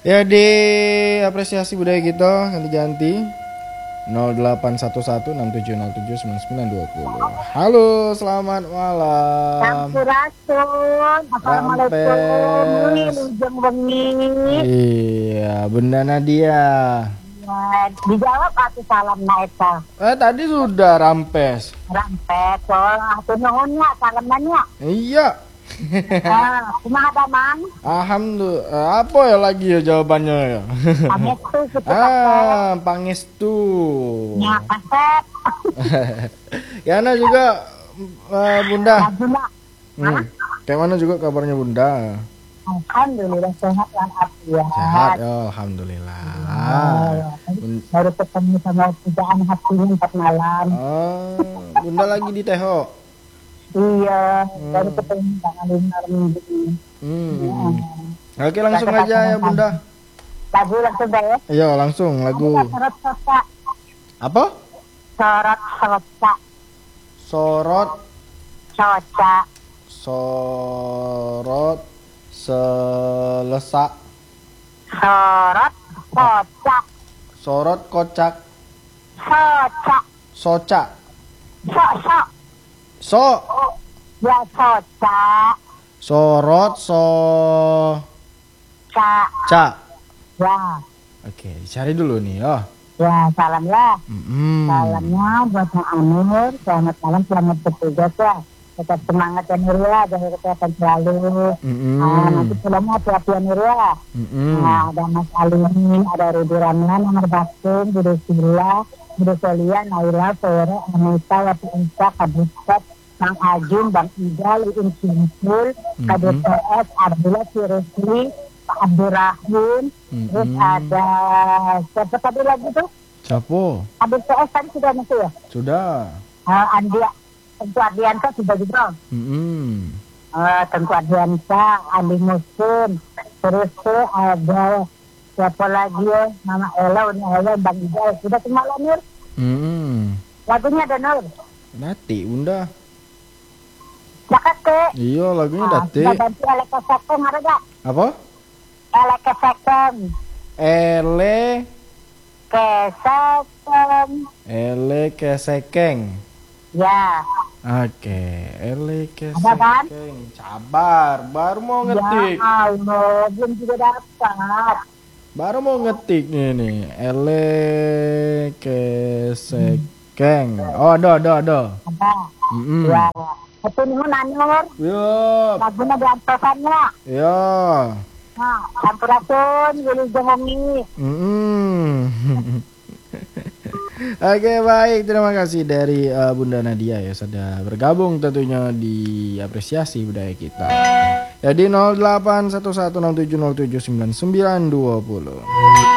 Ya di apresiasi budaya kita ganti-ganti 081167079920. Halo, selamat malam. Sampurasun. Assalamualaikum. Lujeng wengi. Iya, Bunda Nadia. Ya, dijawab atuh salam naeta. Tadi sudah rampes. Rampet, atuh nuhunnya salamnya. Iya. Kumaha damang? Alhamdulillah. Apa ya lagi ya jawabannya ya? Pangestu gitu Pangestu. Ya, kasep. Yana juga Bunda. Laguna. Kayak mana juga kabarnya Bunda? Alhamdulillah sehat dan afiat. Sehat ya, alhamdulillah. Baru ketemu sama kerjaan hatinya 4 malam. Bunda lagi di Teho. Iya, baru ketemu tanggal 5 minggu ini. Oke, langsung aja ya Bunda. Lagu langsung deh ya. Iya, langsung lagu. Sorot sosa. Apa? Sorot sosa. Sorot Sosa. sorot selesak. Sorot sosa. Sorot kocak. Sosa. Soca. Sosa. So. Ya sosa. Sorot Ca. ca. Ya. Oke, dicari dulu nih. Ya, salam ya. Mm-mm. Salamnya buat Mang Anur. Selamat malam, selamat bertugas ya. Tetap semangat ya Nur ya, jaga kesehatan selalu. Nanti filmnya hati-hati ya Nur ya. Nah, ada Mas Alimin, ada Rudy Ramlan, Amar Batum, Budi Sila, Budi Solia, Naila, Sore, Anita, Wati Insa, Kabupat, Mang Ajun, Bang Ida, Liin Simpul, KDPS, Abdullah Sirusli, Pak Abdurrahim, terus ada siapa tadi lagi tuh? Siapa? ABCS tadi sudah masuk ya? Sudah. Andia, Tentu Ardiansa sudah juga. Tentu Ardiansa, Andi Muslim, terus tuh ada siapa lagi ya? Mama Ella, Uni Ella, Bang Ida, sudah semua lah Nur. Lagunya ada Nur. Dati Bunda. Jakat ke? Iya, lagunya Dati. Sudah ganti Eleke Sekeng ada gak? Apa? Eleke Sekeng. Ele kesekeng. Ya. Oke, ele Ada kan? kesekeng. Sabar, baru mau ngetik. Ya Allah, belum juga dapat. Baru mau ngetik nih. Ele kesekeng. Oh, ada. Ada. Ya. Itu nih Nanur. Yo. Lagunya diantosannya. Yo. Nah, sampurasun, Willy Jongongi. Oke, baik, terima kasih dari Bunda Nadia ya sudah bergabung tentunya di apresiasi budaya kita. Jadi 081167079920.